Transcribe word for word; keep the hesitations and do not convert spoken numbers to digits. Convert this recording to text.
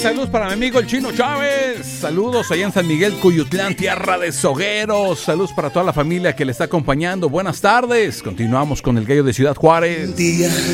saludos para mi amigo el Chino Chávez. Saludos allá en San Miguel, Cuyutlán, tierra de sogueros. Saludos para toda la familia que le está acompañando. Buenas tardes. Continuamos con el gallo de Ciudad Juárez. Un día